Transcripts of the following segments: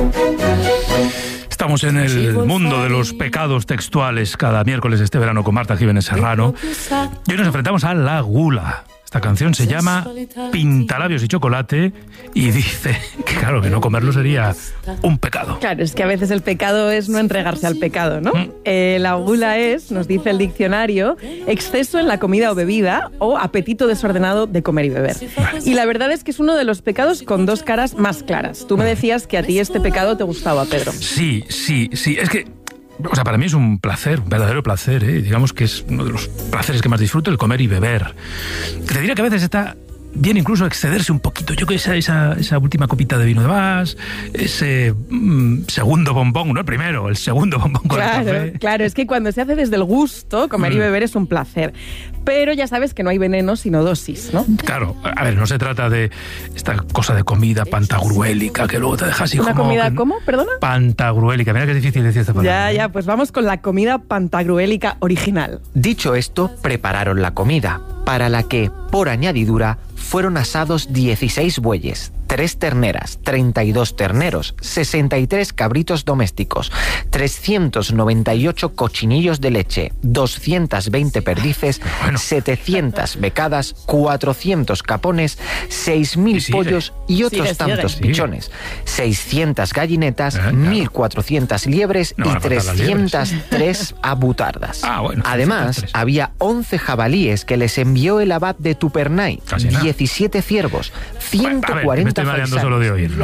Estamos en el mundo de los pecados textuales cada miércoles de este verano con Marta Giménez Serrano. Y hoy nos enfrentamos a la gula. Esta canción se llama Pintalabios y chocolate y dice que claro, que no comerlo sería un pecado. Claro, es que a veces el pecado es no entregarse al pecado, ¿no? La gula es, nos dice el diccionario, exceso en la comida o bebida o apetito desordenado de comer y beber. Y la verdad es que es uno de los pecados con dos caras más claras. Tú me decías que a ti este pecado te gustaba, Pedro. Sí. Es que para mí es un placer, un verdadero placer, ¿eh? Digamos que es uno de los placeres que más disfruto, el comer y beber. Te diría que a veces está bien incluso excederse un poquito. Yo creo que esa última copita de vino de más, ese segundo bombón, no el primero, el segundo bombón con el café. Claro, es que cuando se hace desde el gusto, comer y beber es un placer. Pero ya sabes que no hay veneno sino dosis, ¿no? Claro, a ver, no se trata de esta cosa de comida pantagruélica que luego te deja así como... ¿Una comida cómo? ¿Perdona? Pantagruélica, mira que es difícil decir esta palabra. Ya, pues vamos con la comida pantagruélica original. Dicho esto, prepararon la comida, para la que, por añadidura, fueron asados 16 bueyes, 3 terneras, 32 terneros, 63 cabritos domésticos, 398 cochinillos de leche, 220 perdices, 700 becadas, 400 capones, 6.000 pollos y otros tantos pichones, 600 gallinetas, 1.400 liebres y 303 abutardas. Además, había 11 jabalíes que les envió el abad de Tupernay, 17 ciervos, 140 faisanes. Solo de oírlo.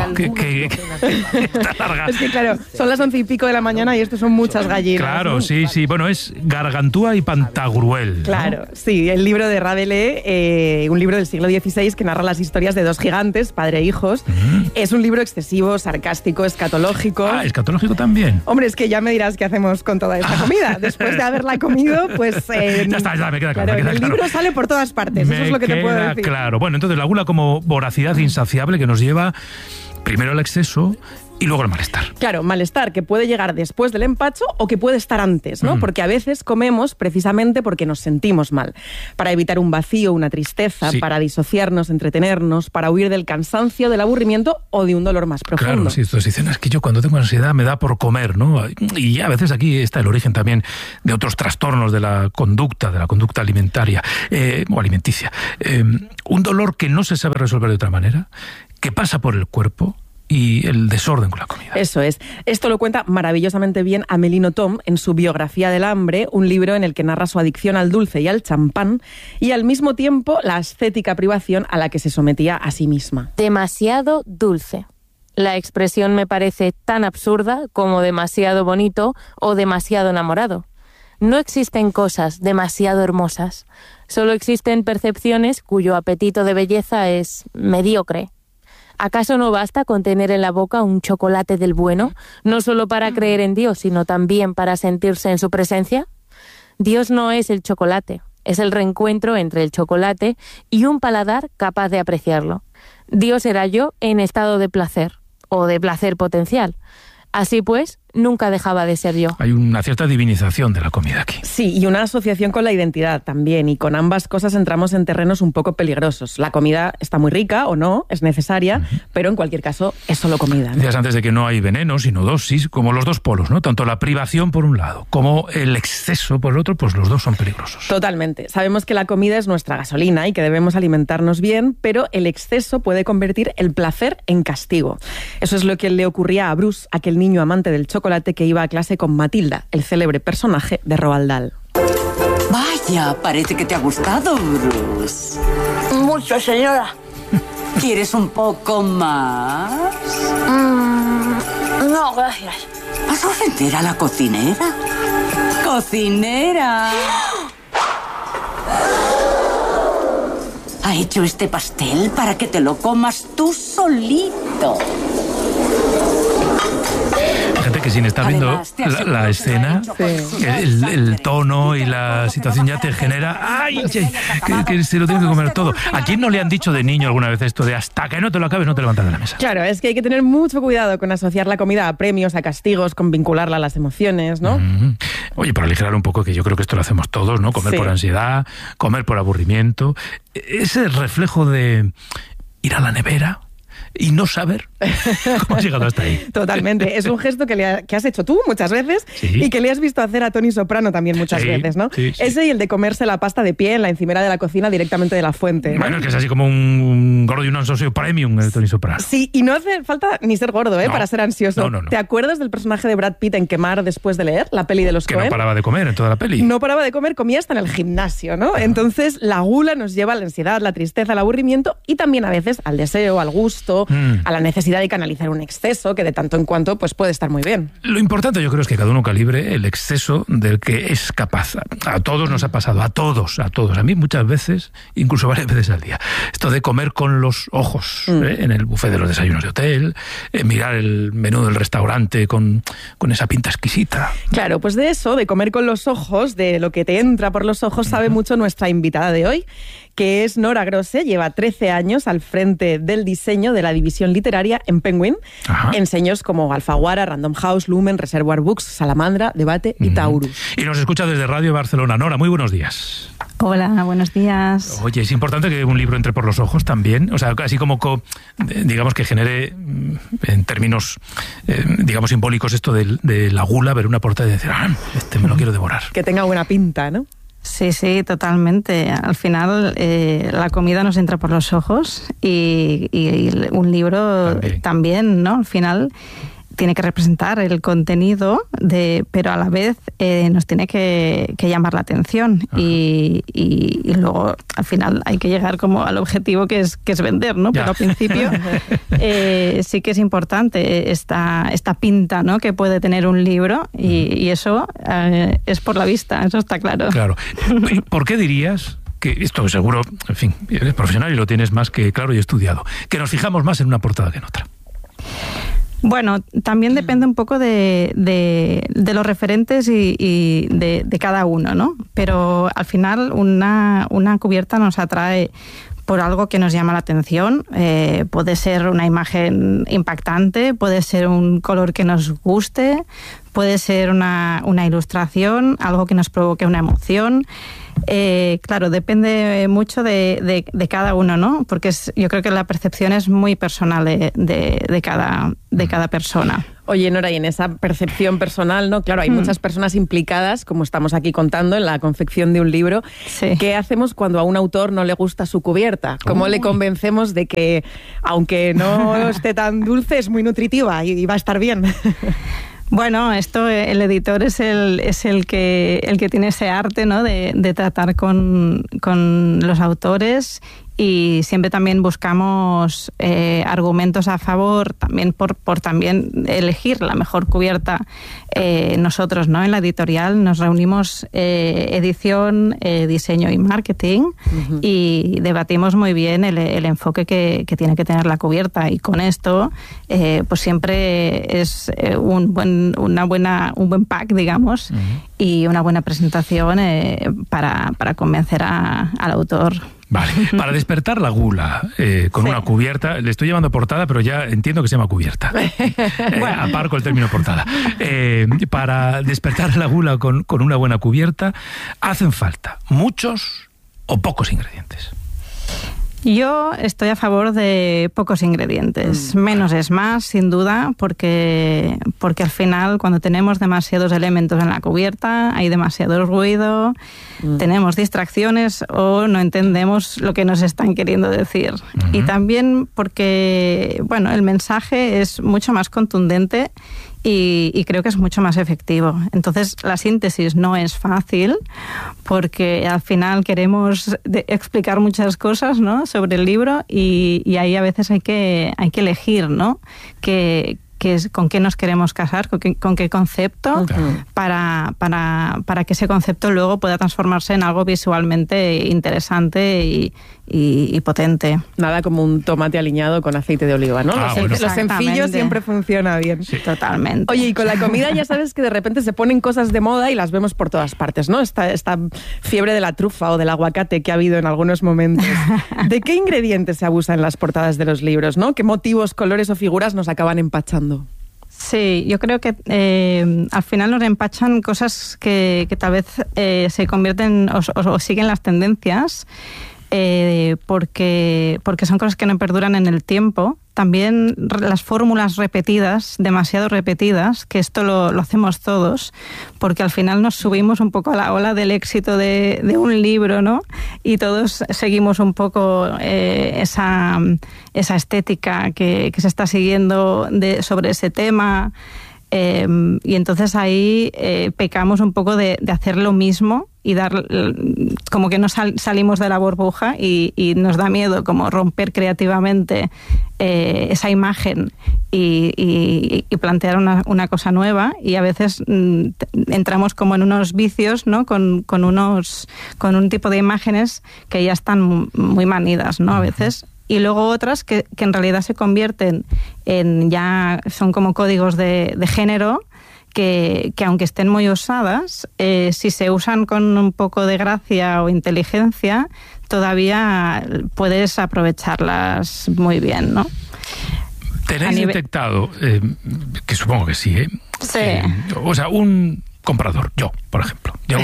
Está larga. Es que claro, son las 11:00 de la mañana y esto son muchas gallinas. Claro, ¿no? sí. Bueno, es Gargantúa y Pantagruel, ¿no? Claro, sí, el libro de Rabelais, un libro del siglo XVI que narra las historias de dos gigantes, padre e hijos. Es un libro excesivo, sarcástico, escatológico. Ah, escatológico también. Hombre, es que ya me dirás qué hacemos con toda esta comida. Después de haberla comido, pues... ya está, me queda claro. El libro sale por todas partes, eso es lo que te puedo decir. Claro, bueno, entonces la gula como voracidad insaciable que nos lleva primero al exceso y luego al malestar. Claro, malestar que puede llegar después del empacho o que puede estar antes, ¿no? Porque a veces comemos precisamente porque nos sentimos mal, para evitar un vacío, una tristeza, para disociarnos, entretenernos, para huir del cansancio, del aburrimiento o de un dolor más profundo. Claro, sí, estos dicen, es que yo cuando tengo ansiedad me da por comer, ¿no? Y a veces aquí está el origen también de otros trastornos de la conducta alimentaria o alimenticia. Un dolor que no se sabe resolver de otra manera, que pasa por el cuerpo, y el desorden con la comida. Eso es. Esto lo cuenta maravillosamente bien Amélie Nothomb en su Biografía del hambre, un libro en el que narra su adicción al dulce y al champán y al mismo tiempo la ascética privación a la que se sometía a sí misma. Demasiado dulce. La expresión me parece tan absurda como demasiado bonito o demasiado enamorado. No existen cosas demasiado hermosas. Solo existen percepciones cuyo apetito de belleza es mediocre. ¿Acaso no basta con tener en la boca un chocolate del bueno, no solo para creer en Dios, sino también para sentirse en su presencia? Dios no es el chocolate, es el reencuentro entre el chocolate y un paladar capaz de apreciarlo. Dios era yo en estado de placer, o de placer potencial. Así pues, nunca dejaba de ser yo. Hay una cierta divinización de la comida aquí. Sí, y una asociación con la identidad también, y con ambas cosas entramos en terrenos un poco peligrosos. La comida está muy rica o no, es necesaria, pero en cualquier caso es solo comida, ¿no? Decías antes de que no hay veneno, sino dosis, como los dos polos, ¿no? Tanto la privación por un lado, como el exceso por el otro, pues los dos son peligrosos. Totalmente. Sabemos que la comida es nuestra gasolina y que debemos alimentarnos bien, pero el exceso puede convertir el placer en castigo. Eso es lo que le ocurría a Bruce, aquel niño amante del chocolate que iba a clase con Matilda, el célebre personaje de Roald Dahl. Vaya, parece que te ha gustado, Bruce. Mucho, señora. ¿Quieres un poco más? No, gracias. ¿Vas a ofender a la cocinera? ¡Cocinera! Ha hecho este pastel para que te lo comas tú solito. Gente que sin estar viendo la escena, el tono y la situación ya te genera ¡ay! Que se lo tienes que comer todo. ¿A quién no le han dicho de niño alguna vez esto de hasta que no te lo acabes no te levantas de la mesa? Claro, es que hay que tener mucho cuidado con asociar la comida a premios, a castigos, con vincularla a las emociones, ¿no? Oye, para aligerar un poco, que yo creo que esto lo hacemos todos, ¿no? Comer por ansiedad, comer por aburrimiento. Ese reflejo de ir a la nevera, y no saber cómo has llegado hasta ahí. Totalmente. Es un gesto que has hecho tú muchas veces y que le has visto hacer a Tony Soprano también muchas veces, ¿no? Sí. Ese y el de comerse la pasta de pie en la encimera de la cocina directamente de la fuente, ¿no? Bueno, es que es así como un gordo y un ansioso premium el Tony Soprano. Sí, y no hace falta ni ser gordo, No. para ser ansioso. No. ¿Te acuerdas del personaje de Brad Pitt en Quemar después de leer la peli de los Que Coen? no paraba de comer en toda la peli. No paraba de comer, comía hasta en el gimnasio, ¿no? Entonces, la gula nos lleva a la ansiedad, la tristeza, al aburrimiento y también a veces al deseo, al gusto, a la necesidad de canalizar un exceso que de tanto en cuanto pues puede estar muy bien. Lo importante yo creo es que cada uno calibre el exceso del que es capaz. A todos nos ha pasado, a todos. A mí muchas veces, incluso varias veces al día. Esto de comer con los ojos en el buffet de los desayunos de hotel, mirar el menú del restaurante con esa pinta exquisita. Claro, pues de eso, de comer con los ojos, de lo que te entra por los ojos, sabe mucho nuestra invitada de hoy, que es Nora Grosse. Lleva 13 años al frente del diseño de la división literaria en Penguin, en sellos como Alfaguara, Random House, Lumen, Reservoir Books, Salamandra, Debate y Taurus. Y nos escucha desde Radio Barcelona. Nora, muy buenos días. Hola, buenos días. Oye, es importante que un libro entre por los ojos también, o sea, así como digamos que genere en términos digamos simbólicos esto de la gula, ver una portada y decir, me lo quiero devorar. Que tenga buena pinta, ¿no? Sí, totalmente. Al final la comida nos entra por los ojos y un libro también, ¿no? Al final tiene que representar el contenido, pero a la vez nos tiene que llamar la atención y luego al final hay que llegar como al objetivo que es vender, ¿no? Pero al principio sí que es importante esta pinta, ¿no? Que puede tener un libro y eso es por la vista, eso está claro. Claro. ¿Por qué dirías que esto seguro, en fin, eres profesional y lo tienes más que claro y estudiado, que nos fijamos más en una portada que en otra? Bueno, también depende un poco de los referentes y de cada uno, ¿no? Pero al final una cubierta nos atrae por algo que nos llama la atención. Puede ser una imagen impactante, puede ser un color que nos guste, puede ser una ilustración, algo que nos provoque una emoción. Claro, depende mucho de cada uno, ¿no? Porque yo creo que la percepción es muy personal de cada persona. Oye, Nora, y en esa percepción personal, ¿no? Claro, hay muchas personas implicadas, como estamos aquí contando, en la confección de un libro. Sí. ¿Qué hacemos cuando a un autor no le gusta su cubierta? ¿Cómo le convencemos de que, aunque no esté tan dulce, es muy nutritiva y va a estar bien? Bueno, esto el editor es el que tiene ese arte, ¿no? de tratar con los autores, y siempre también buscamos argumentos a favor, también por también elegir la mejor cubierta. Nosotros, ¿no? En la editorial nos reunimos edición, diseño y marketing, y debatimos muy bien el enfoque que tiene que tener la cubierta, y con esto pues siempre es un buen pack, digamos, y una buena presentación para convencer al autor. Vale, para despertar la gula con una cubierta, le estoy llamando portada, pero ya entiendo que se llama cubierta. Aparco el término portada. Para despertar la gula con una buena cubierta, ¿hacen falta muchos o pocos ingredientes? Yo estoy a favor de pocos ingredientes. Menos es más, sin duda, porque al final, cuando tenemos demasiados elementos en la cubierta, hay demasiado ruido, tenemos distracciones o no entendemos lo que nos están queriendo decir. Y también porque, bueno, el mensaje es mucho más contundente y creo que es mucho más efectivo. Entonces, la síntesis no es fácil, porque al final queremos explicar muchas cosas, ¿no?, sobre el libro, y ahí a veces hay que elegir, ¿no?, con qué nos queremos casar, con qué concepto, para que ese concepto luego pueda transformarse en algo visualmente interesante y potente. Nada como un tomate aliñado con aceite de oliva, ¿no? Lo sencillo siempre funciona bien. Sí. Totalmente. Oye, y con la comida ya sabes que de repente se ponen cosas de moda y las vemos por todas partes, ¿no? Esta fiebre de la trufa o del aguacate que ha habido en algunos momentos. ¿De qué ingredientes se abusa en las portadas de los libros, no? ¿Qué motivos, colores o figuras nos acaban empachando? Sí, yo creo que al final nos empachan cosas que tal vez se convierten o siguen las tendencias. porque son cosas que no perduran en el tiempo. También las fórmulas repetidas, demasiado repetidas, que esto lo hacemos todos, porque al final nos subimos un poco a la ola del éxito de un libro, ¿no? Y todos seguimos un poco esa estética que se está siguiendo sobre ese tema. Y entonces ahí pecamos un poco de hacer lo mismo y dar como que no salimos de la burbuja y nos da miedo como romper creativamente esa imagen y plantear una cosa nueva, y a veces entramos como en unos vicios, ¿no? con un tipo de imágenes que ya están muy manidas, ¿no? A veces. Y luego otras que en realidad se convierten ya son como códigos de género que aunque estén muy usadas, si se usan con un poco de gracia o inteligencia, todavía puedes aprovecharlas muy bien, ¿no? ¿Tenéis detectado, que supongo que sí, Sí. O sea, un comprador, yo, por ejemplo, llego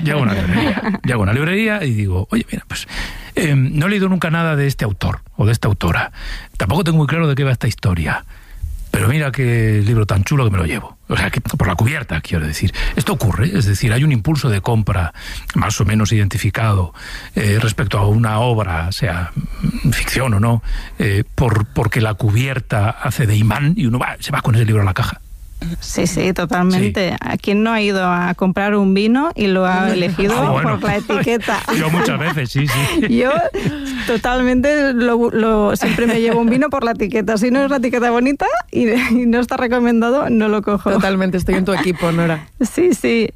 a una librería y digo, oye, mira, pues no he leído nunca nada de este autor o de esta autora, tampoco tengo muy claro de qué va esta historia, pero mira qué libro tan chulo que me lo llevo. O sea, que por la cubierta, quiero decir. Esto ocurre, es decir, hay un impulso de compra más o menos identificado respecto a una obra, sea ficción o no, porque la cubierta hace de imán y uno se va con ese libro a la caja. Sí, totalmente. Sí. ¿A quién no ha ido a comprar un vino y lo ha elegido por la etiqueta? Yo muchas veces, sí. Yo totalmente siempre me llevo un vino por la etiqueta. Si no es la etiqueta bonita y no está recomendado, no lo cojo. Totalmente, estoy en tu equipo, Nora. Sí.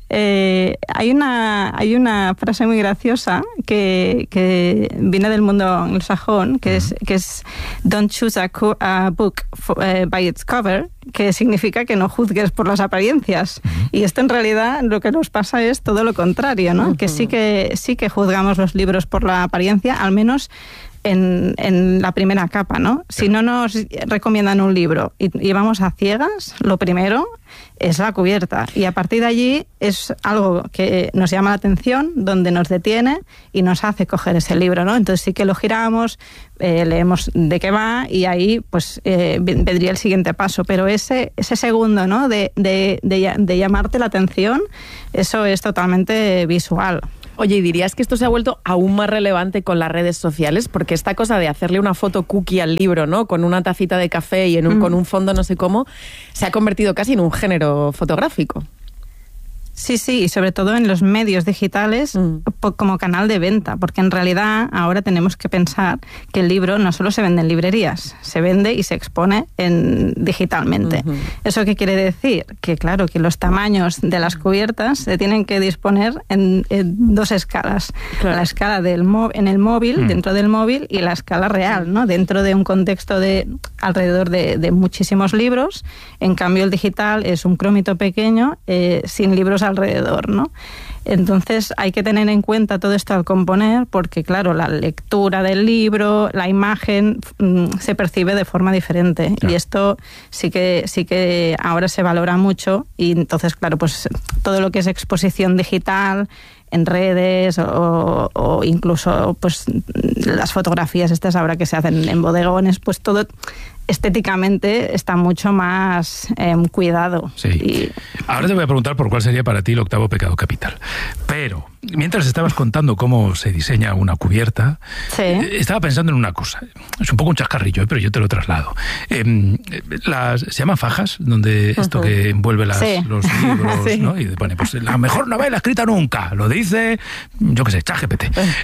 Hay una frase muy graciosa que viene del mundo anglosajón, que es "Don't choose a book by its cover", que significa que no juzgues por las apariencias. Y esto en realidad lo que nos pasa es todo lo contrario, ¿no? Que sí que juzgamos los libros por la apariencia, al menos en la primera capa, ¿no? Si no nos recomiendan un libro y vamos a ciegas, lo primero es la cubierta, y a partir de allí es algo que nos llama la atención, donde nos detiene y nos hace coger ese libro, ¿no? Entonces sí que lo giramos, leemos de qué va, y ahí pues vendría el siguiente paso, pero ese segundo, ¿no? de llamarte la atención, eso es totalmente visual. Oye, ¿y dirías que esto se ha vuelto aún más relevante con las redes sociales? Porque esta cosa de hacerle una foto cookie al libro, ¿no? Con una tacita de café y con un fondo no sé cómo, se ha convertido casi en un género fotográfico. Sí, y sobre todo en los medios digitales como canal de venta, porque en realidad ahora tenemos que pensar que el libro no solo se vende en librerías, se vende y se expone digitalmente. ¿Eso qué quiere decir? Que claro, que los tamaños de las cubiertas se tienen que disponer en dos escalas. Claro. La escala en el móvil, dentro del móvil, y la escala real, ¿no? Dentro de un contexto de alrededor de muchísimos libros. En cambio, el digital es un crómito pequeño, sin libros alrededor, ¿no? Entonces hay que tener en cuenta todo esto al componer, porque claro, la lectura del libro, la imagen se percibe de forma diferente, claro. Y esto sí que ahora se valora mucho, y entonces claro, pues todo lo que es exposición digital en redes o incluso pues las fotografías estas ahora que se hacen en bodegones, pues todo estéticamente está mucho más cuidado. Sí. Ahora te voy a preguntar por cuál sería para ti el octavo pecado capital. Pero mientras estabas contando cómo se diseña una cubierta, estaba pensando en una cosa. Es un poco un chascarrillo, pero yo te lo traslado. Se llaman fajas, donde esto que envuelve los libros, ¿no? Y pone, pues la mejor novela escrita nunca. Lo dice, yo qué sé, ChatGPT.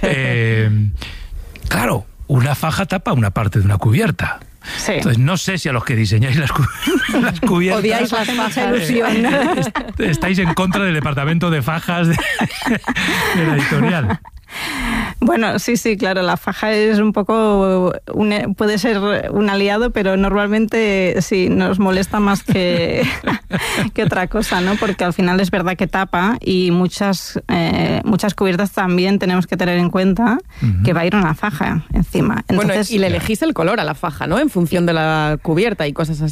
Claro, una faja tapa una parte de una cubierta. Sí. Entonces, no sé si a los que diseñáis las cubiertas... Odiáis las fajas. Ilusión. Estáis en contra del departamento de fajas de la editorial. Bueno, sí, claro, la faja es un poco... puede ser un aliado, pero normalmente sí, nos molesta más que otra cosa, ¿no? Porque al final es verdad que tapa, y muchas cubiertas también tenemos que tener en cuenta que va a ir una faja encima. Entonces, bueno, y le elegís el color a la faja, ¿no? En función de la cubierta y cosas así.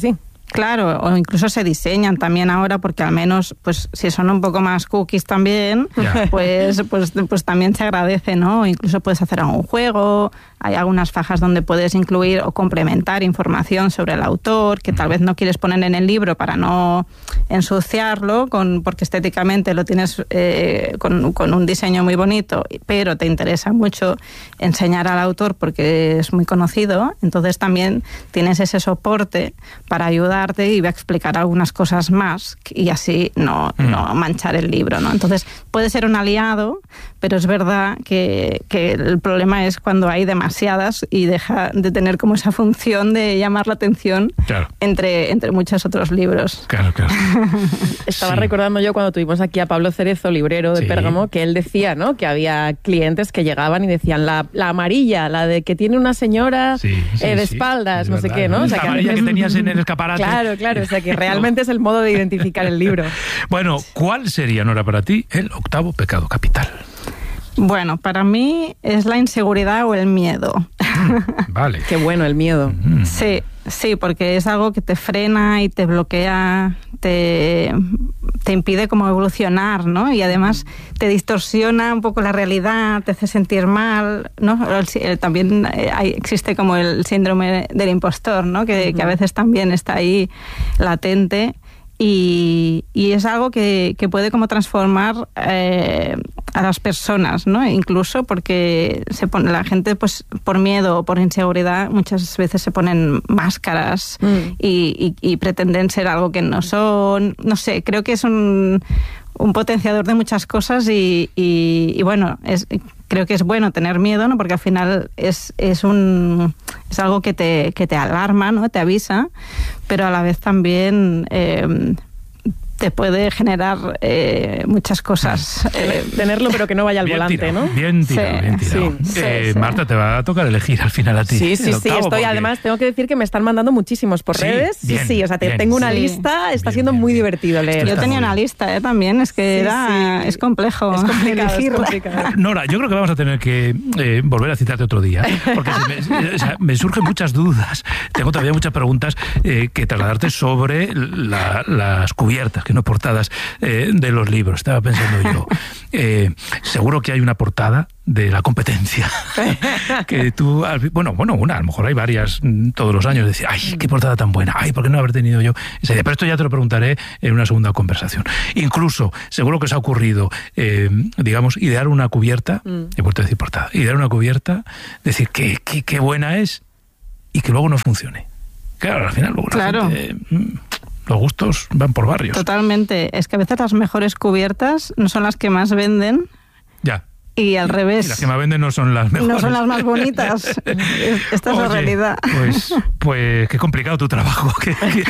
Claro, o incluso se diseñan también ahora, porque al menos, pues si son un poco más cookies también, pues también se agradece, ¿no? O incluso puedes hacer algún juego, hay algunas fajas donde puedes incluir o complementar información sobre el autor, que tal vez no quieres poner en el libro para no ensuciarlo, porque estéticamente lo tienes con un diseño muy bonito, pero te interesa mucho enseñar al autor porque es muy conocido, entonces también tienes ese soporte para ayudarte y va a explicar algunas cosas más y así no manchar el libro, ¿no? Entonces puede ser un aliado, pero es verdad que el problema es cuando hay demasiadas y deja de tener como esa función de llamar la atención entre muchos otros libros. Claro. Estaba recordando yo cuando tuvimos aquí a Pablo Cerezo, librero de Pérgamo, que él decía, ¿no?, que había clientes que llegaban y decían la amarilla, la de que tiene una señora de espaldas, no sé qué, ¿no? O sea, la amarilla que tenías en el escaparate. Claro, o sea que realmente es el modo de identificar el libro. Bueno, ¿cuál sería, Nora, para ti el octavo pecado capital? Bueno, para mí es la inseguridad o el miedo. Vale. Qué bueno el miedo. Sí, porque es algo que te frena y te bloquea, te impide como evolucionar, ¿no? Y además te distorsiona un poco la realidad, te hace sentir mal, ¿no? También existe como el síndrome del impostor, ¿no? Que a veces también está ahí latente. Y es algo que puede como transformar a las personas, ¿no? Incluso porque la gente, pues por miedo o por inseguridad, muchas veces se ponen máscaras y pretenden ser algo que no son. No sé, creo que es un potenciador de muchas cosas y bueno, creo que es bueno tener miedo, ¿no? Porque al final es algo que te alarma, ¿no? Te avisa, pero a la vez también te puede generar muchas cosas. Tenerlo, pero que no vaya al volante, tirado, ¿no? Bien tirado. Sí. Marta, te va a tocar elegir al final a ti. Sí, además tengo que decir que me están mandando muchísimos por redes. O sea, tengo una lista, está siendo muy divertido leer. Yo tenía una lista también, es que es complejo. Es complicado. Nora, yo creo que vamos a tener que volver a citarte otro día, porque me surgen muchas dudas. Tengo todavía muchas preguntas que trasladarte sobre las cubiertas, que no portadas de los libros. Estaba pensando yo, seguro que hay una portada de la competencia que tú, bueno, a lo mejor hay varias todos los años, decir, ay, qué portada tan buena, ay, ¿por qué no haber tenido yo esa idea? Pero esto ya te lo preguntaré en una segunda conversación. Incluso, seguro que os ha ocurrido, digamos, idear una cubierta, he vuelto a decir portada, idear una cubierta, decir qué buena es y que luego no funcione. Claro, al final luego la gente, los gustos van por barrios. Totalmente. Es que a veces las mejores cubiertas no son las que más venden. Ya. Y al revés. Y las que más venden no son las mejores. No son las más bonitas. Esta es la realidad. Pues qué complicado tu trabajo. Que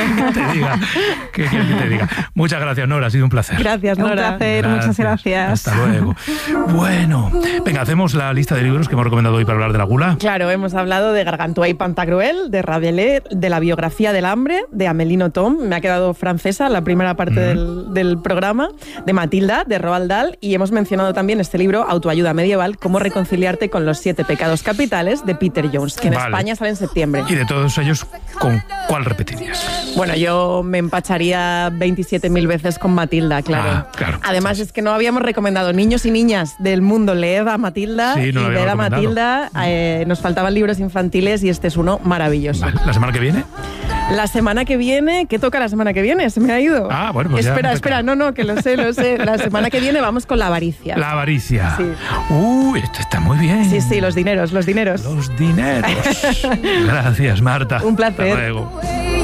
te diga. Muchas gracias, Nora. Ha sido un placer. Gracias, Nora. Un placer. Muchas gracias. Hasta luego. Bueno, venga, hacemos la lista de libros que hemos recomendado hoy para hablar de la gula. Claro, hemos hablado de Gargantua y Pantagruel, de Rabelais, de la biografía del hambre, de Amélie Nothomb, me ha quedado francesa la primera parte del programa, de Matilda, de Roald Dahl, y hemos mencionado también este libro, Autoayuda medieval, Cómo reconciliarte con los 7 pecados capitales, de Peter Jones, que en España sale en septiembre. Y de todos ellos, ¿con cuál repetirías? Bueno, yo me empacharía 27.000 veces con Matilda, claro. Claro. Además, es que no habíamos recomendado niños y niñas del mundo, leed a Matilda y leed a Matilda. Nos faltaban libros infantiles y este es uno maravilloso. Vale. ¿La semana que viene? La semana que viene, ¿qué toca la semana que viene? Se me ha ido. Bueno, pues espera, no, que lo sé. La semana que viene vamos con la avaricia. La avaricia. Sí. Esto está muy bien. Sí, los dineros. Los dineros. Gracias, Marta. Un placer. Hasta luego.